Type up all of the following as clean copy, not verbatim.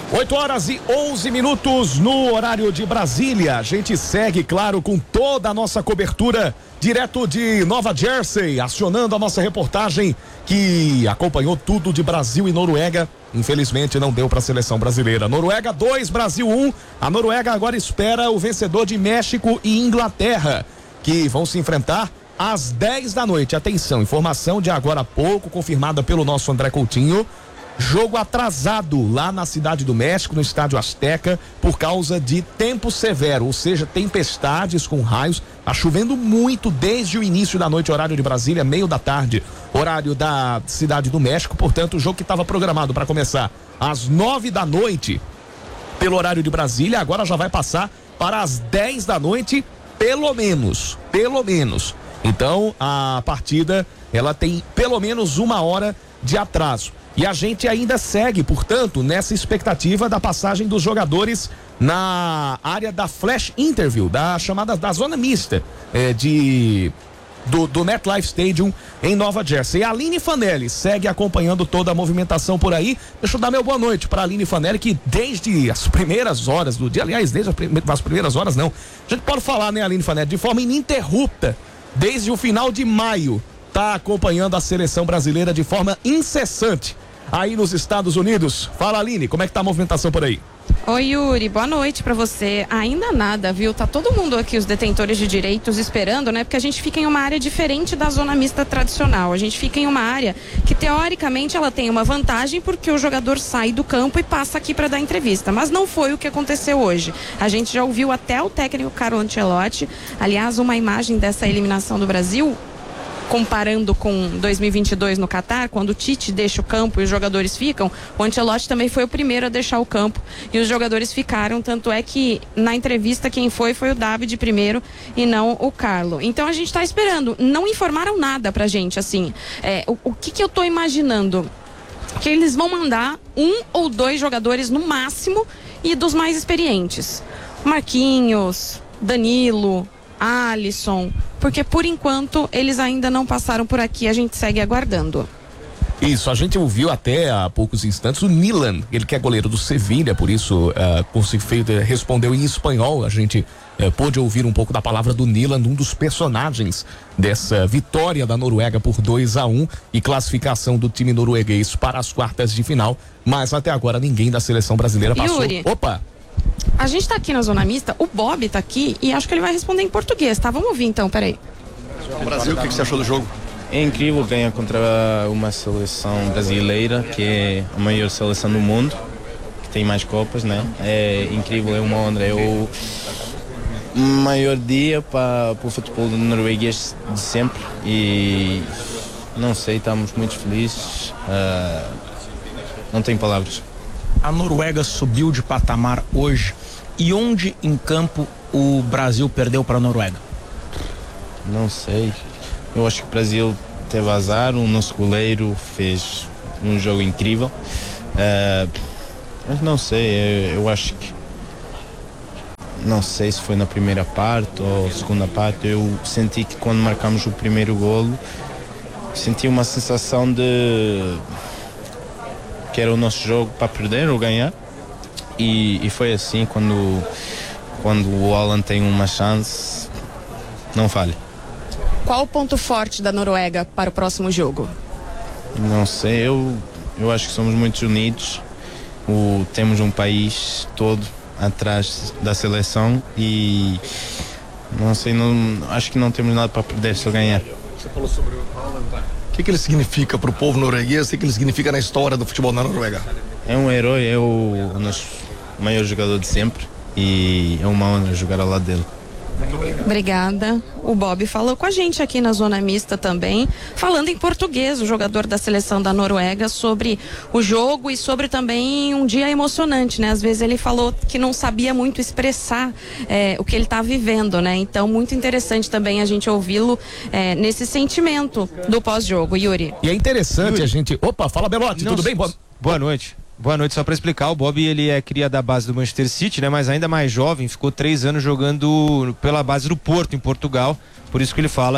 8h11 no horário de Brasília. A gente segue, claro, com toda a nossa cobertura direto de Nova Jersey, acionando a nossa reportagem que acompanhou tudo de Brasil e Noruega. Infelizmente não deu para a seleção brasileira. Noruega 2, Brasil 1. A Noruega agora espera o vencedor de México e Inglaterra, que vão se enfrentar às 10 da noite. Atenção, informação de agora há pouco, confirmada pelo nosso André Coutinho. Jogo atrasado lá na Cidade do México, no Estádio Azteca, por causa de tempo severo, ou seja, tempestades com raios. Tá chovendo muito desde o início da noite, horário de Brasília, meio da tarde, horário da Cidade do México. Portanto, o jogo que estava programado para começar às 9 da noite, pelo horário de Brasília, agora já vai passar para as 10 da noite, pelo menos. Então, a partida, ela tem pelo menos 1 hora de atraso. E a gente ainda segue, portanto, nessa expectativa da passagem dos jogadores na área da flash interview, da chamada da zona mista do MetLife Stadium em Nova Jersey. E a Aline Fanelli segue acompanhando toda a movimentação por aí. Deixa eu dar meu boa noite para a Aline Fanelli, que desde as primeiras horas do dia, aliás, desde as primeiras horas não, a gente pode falar, né, Aline Fanelli, de forma ininterrupta, desde o final de maio, tá acompanhando a seleção brasileira de forma incessante aí nos Estados Unidos. Fala, Aline, como é que tá a movimentação por aí? Oi, Yuri, boa noite pra você. Ainda nada, viu? Tá todo mundo aqui, os detentores de direitos, esperando, né? Porque a gente fica em uma área diferente da zona mista tradicional. A gente fica em uma área que, teoricamente, ela tem uma vantagem porque o jogador sai do campo e passa aqui pra dar entrevista. Mas não foi o que aconteceu hoje. A gente já ouviu até o técnico Carlo Ancelotti. Aliás, uma imagem dessa eliminação do Brasil, comparando com 2022 no Catar, quando o Tite deixa o campo e os jogadores ficam, o Ancelotti também foi o primeiro a deixar o campo e os jogadores ficaram, tanto é que na entrevista quem foi o David primeiro e não o Carlo. Então a gente está esperando, não informaram nada pra gente, assim, o que eu tô imaginando? Que eles vão mandar 1 ou 2 jogadores no máximo e dos mais experientes. Marquinhos, Danilo, Alisson, porque por enquanto eles ainda não passaram por aqui, a gente segue aguardando. Isso, a gente ouviu até há poucos instantes o Nilan, ele que é goleiro do Sevilha, por isso respondeu em espanhol. A gente pôde ouvir um pouco da palavra do Nilan, um dos personagens dessa vitória da Noruega por 2-1 e classificação do time norueguês para as quartas de final, mas até agora ninguém da seleção brasileira passou. Yuri, opa! A gente tá aqui na Zona Mista, o Bob tá aqui e acho que ele vai responder em português, tá? Vamos ouvir então, peraí. O Brasil, o que você achou do jogo? É incrível ganhar contra uma seleção brasileira, que é a maior seleção do mundo, que tem mais copas, né? É incrível, é uma honra, é o maior dia para o futebol norueguês de sempre e não sei, estamos muito felizes, não tem palavras. A Noruega subiu de patamar hoje. E onde em campo o Brasil perdeu para a Noruega? Não sei. Eu acho que o Brasil teve azar. O nosso goleiro fez um jogo incrível. Mas não sei. Eu acho que... Não sei se foi na primeira parte ou segunda parte. Eu senti que quando marcamos o primeiro golo, senti uma sensação de... que era o nosso jogo para perder ou ganhar e foi assim, quando o Haaland tem uma chance, não falha. Qual o ponto forte da Noruega para o próximo jogo? Não sei, eu acho que somos muito unidos, temos um país todo atrás da seleção e não sei, acho que não temos nada para perder se eu ganhar. Você falou sobre o Haaland, o que ele significa para o povo norueguês, o que ele significa na história do futebol na Noruega? É um herói, é o nosso maior jogador de sempre e é uma honra jogar ao lado dele. Obrigada. O Bob falou com a gente aqui na Zona Mista também, falando em português, o jogador da seleção da Noruega, sobre o jogo e sobre também um dia emocionante, né? Às vezes ele falou que não sabia muito expressar o que ele está vivendo, né? Então, muito interessante também a gente ouvi-lo nesse sentimento do pós-jogo, Yuri. E é interessante, Yuri, a gente... Opa, fala, Belotti, tudo bem? Boa noite. Boa noite, só para explicar, o Bob ele é cria da base do Manchester City, né? Mas ainda mais jovem, ficou 3 anos jogando pela base do Porto, em Portugal, por isso que ele fala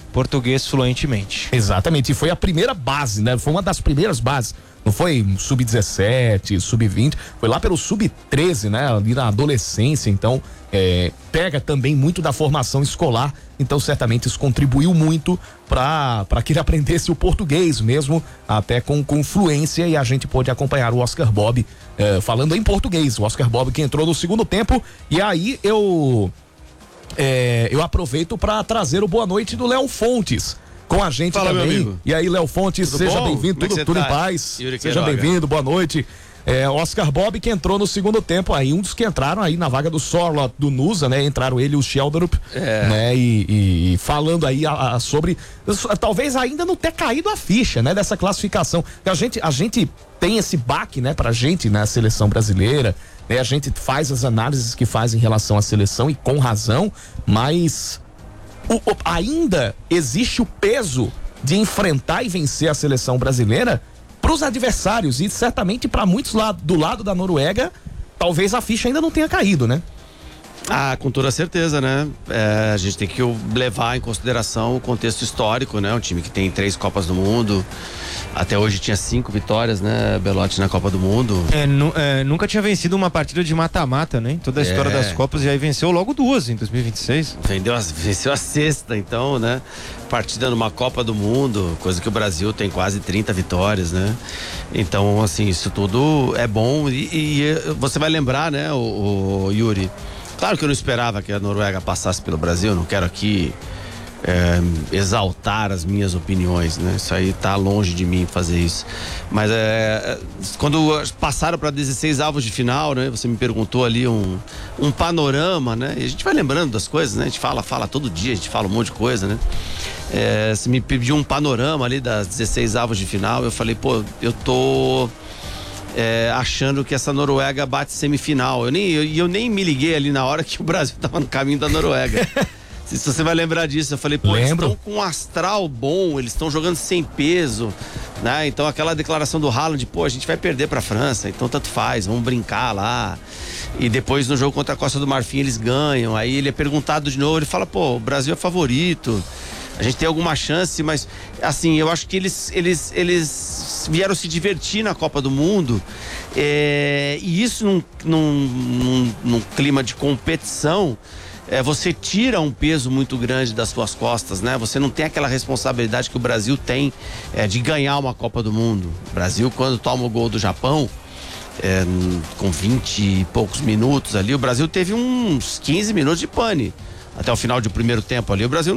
português fluentemente. Exatamente, e foi a primeira base, né? Foi uma das primeiras bases. Não foi sub-17, sub-20, foi lá pelo sub-13, né? Ali na adolescência, então pega também muito da formação escolar, então certamente isso contribuiu muito para que ele aprendesse o português mesmo, até com fluência, e a gente pôde acompanhar o Oscar Bobb falando em português, o Oscar Bobb que entrou no segundo tempo, e aí eu aproveito para trazer o boa noite do Léo Fontes com a gente. Fala, também. Meu amigo. E aí, Léo Fontes, seja bem-vindo, tudo em paz. Seja bem-vindo, boa noite. Oscar Bobb que entrou no segundo tempo aí, um dos que entraram aí na vaga do Sorlot, do Nusa, né? Entraram ele e o Sheldrup, né? E falando aí sobre, talvez ainda não ter caído a ficha, né? Dessa classificação. A gente tem esse baque, né? Pra gente, na seleção brasileira, né? A gente faz as análises que faz em relação à seleção e com razão, mas ainda existe o peso de enfrentar e vencer a seleção brasileira para os adversários, e certamente para muitos do lado da Noruega, talvez a ficha ainda não tenha caído, né? Com toda certeza, né? A gente tem que levar em consideração o contexto histórico, né? Um time que tem 3 Copas do Mundo, até hoje tinha 5 vitórias, né? Belotti na Copa do Mundo. Nunca tinha vencido uma partida de mata-mata, né? Em toda a história das Copas, e aí venceu logo 2 em 2026. Venceu a 6ª, então, né? Partida numa Copa do Mundo, coisa que o Brasil tem quase 30 vitórias, né? Então, assim, isso tudo é bom, e você vai lembrar, né, o Yuri? Claro que eu não esperava que a Noruega passasse pelo Brasil, não quero aqui exaltar as minhas opiniões, né? Isso aí tá longe de mim fazer isso. Mas quando passaram para 16 avos de final, né? Você me perguntou ali um panorama, né? E a gente vai lembrando das coisas, né? A gente fala todo dia, a gente fala um monte de coisa, né? Você me pediu um panorama ali das 16 avos de final, eu falei, pô, eu tô achando que essa Noruega bate semifinal. Eu nem me liguei ali na hora que o Brasil tava no caminho da Noruega. Se você vai lembrar disso, eu falei, pô, eles estão com um astral bom, eles estão jogando sem peso, né? Então aquela declaração do Haaland, pô, a gente vai perder pra França, então tanto faz, vamos brincar lá. E depois no jogo contra a Costa do Marfim eles ganham, aí ele é perguntado de novo, ele fala, pô, o Brasil é favorito, a gente tem alguma chance, mas assim, eu acho que eles vieram se divertir na Copa do Mundo, e isso num clima de competição, você tira um peso muito grande das suas costas, né? Você não tem aquela responsabilidade que o Brasil tem de ganhar uma Copa do Mundo. O Brasil, quando toma o gol do Japão, com 20 e poucos minutos ali, o Brasil teve uns 15 minutos de pane. Até o final do primeiro tempo ali, o Brasil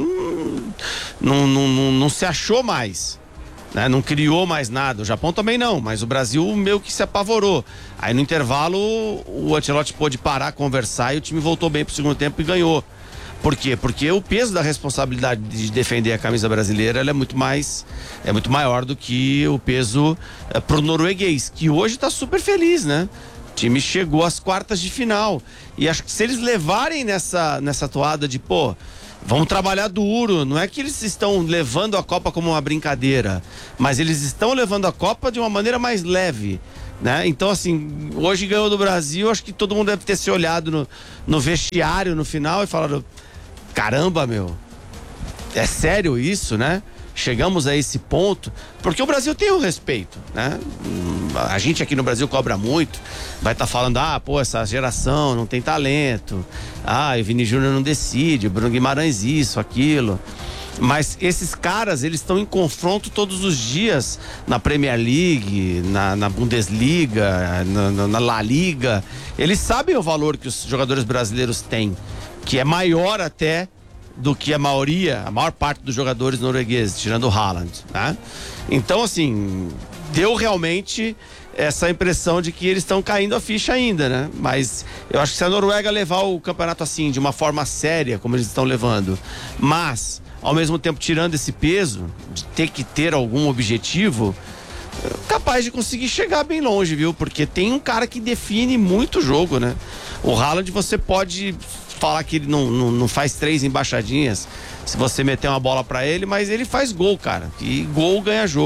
não se achou mais, né? Não criou mais nada. O Japão também não, mas o Brasil meio que se apavorou. Aí no intervalo o Ancelotti pôde parar, conversar, e o time voltou bem pro segundo tempo e ganhou. Por quê? Porque o peso da responsabilidade de defender a camisa brasileira, ela é muito maior do que o peso pro norueguês, que hoje tá super feliz, né? O time chegou às quartas de final, e acho que se eles levarem nessa toada de, pô, vamos trabalhar duro, não é que eles estão levando a Copa como uma brincadeira, mas eles estão levando a Copa de uma maneira mais leve, né? Então, assim, hoje ganhou do Brasil, acho que todo mundo deve ter se olhado no vestiário no final e falado, caramba, meu, é sério isso, né? Chegamos a esse ponto, porque o Brasil tem um respeito, né? A gente aqui no Brasil cobra muito, vai estar falando, pô, essa geração não tem talento, o Vini Júnior não decide, o Bruno Guimarães isso, aquilo. Mas esses caras, eles estão em confronto todos os dias na Premier League, na Bundesliga, na La Liga. Eles sabem o valor que os jogadores brasileiros têm, que é maior até do que a maior parte dos jogadores noruegueses, tirando o Haaland, né? Então, assim, deu realmente essa impressão de que eles estão caindo a ficha ainda, né? Mas eu acho que se a Noruega levar o campeonato assim, de uma forma séria, como eles estão levando, mas, ao mesmo tempo, tirando esse peso de ter que ter algum objetivo, capaz de conseguir chegar bem longe, viu? Porque tem um cara que define muito o jogo, né? O Haaland, você pode falar que ele não faz 3 embaixadinhas se você meter uma bola pra ele, mas ele faz gol, cara, e gol ganha jogo.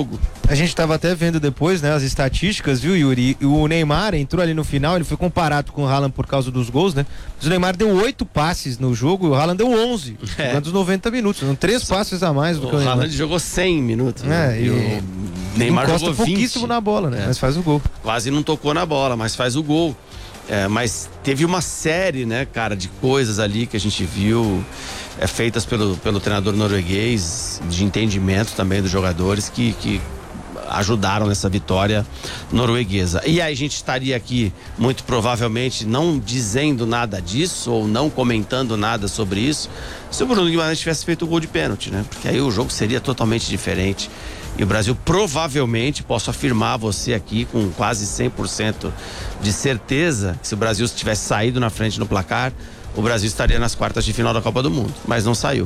A gente tava até vendo depois, né, as estatísticas, viu, Yuri? O Neymar entrou ali no final, ele foi comparado com o Haaland por causa dos gols, né? Mas o Neymar deu 8 passes no jogo e o Haaland deu 11, durante os 90 minutos. São 3 passes a mais do que o Neymar. O Haaland jogou 100 minutos, né? E o Neymar jogou 20. Pouquíssimo na bola, né? Mas faz o gol. Quase não tocou na bola, mas faz o gol. Mas teve uma série, né, cara, de coisas ali que a gente viu feitas pelo treinador norueguês, de entendimento também dos jogadores que ajudaram nessa vitória norueguesa. E aí a gente estaria aqui, muito provavelmente, não dizendo nada disso ou não comentando nada sobre isso, se o Bruno Guimarães tivesse feito o gol de pênalti, né? Porque aí o jogo seria totalmente diferente. E o Brasil provavelmente, posso afirmar a você aqui com quase 100% de certeza, que se o Brasil tivesse saído na frente no placar, o Brasil estaria nas quartas de final da Copa do Mundo, mas não saiu.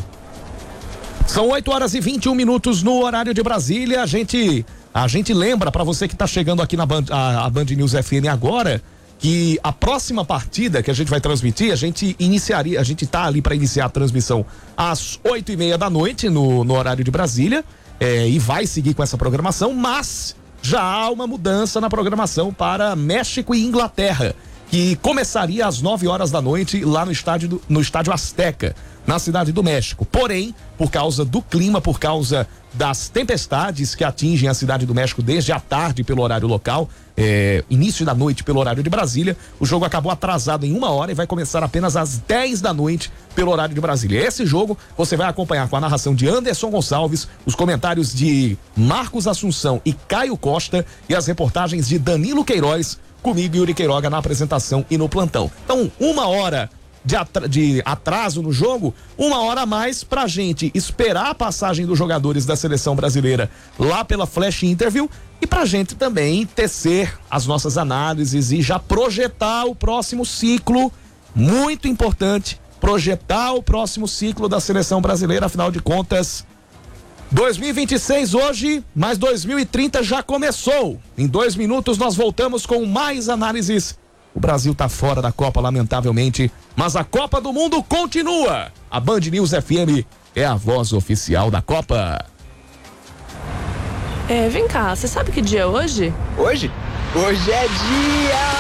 São 8h21 no horário de Brasília. A gente lembra para você que está chegando aqui na a Band News FM agora, que a próxima partida que a gente vai transmitir, a gente tá ali para iniciar a transmissão às 8h30 da noite no horário de Brasília. E vai seguir com essa programação, mas já há uma mudança na programação para México e Inglaterra, que começaria às 9 horas da noite lá no estádio Azteca, na Cidade do México. Porém, por causa do clima, por causa das tempestades que atingem a Cidade do México desde a tarde pelo horário local, início da noite pelo horário de Brasília, o jogo acabou atrasado em 1 hora e vai começar apenas às 10 da noite pelo horário de Brasília. Esse jogo você vai acompanhar com a narração de Anderson Gonçalves, os comentários de Marcos Assunção e Caio Costa e as reportagens de Danilo Queiroz, comigo, Yuri Queiroga, na apresentação e no plantão. Então, 1 hora de atraso no jogo, 1 hora a mais pra gente esperar a passagem dos jogadores da seleção brasileira lá pela Flash Interview e pra gente também tecer as nossas análises e já projetar o próximo ciclo, muito importante, projetar o próximo ciclo da seleção brasileira, afinal de contas, 2026 hoje, mas 2030 já começou. Em 2 minutos nós voltamos com mais análises. O Brasil tá fora da Copa, lamentavelmente, mas a Copa do Mundo continua. A Band News FM é a voz oficial da Copa. Vem cá, você sabe que dia é hoje? Hoje? Hoje é dia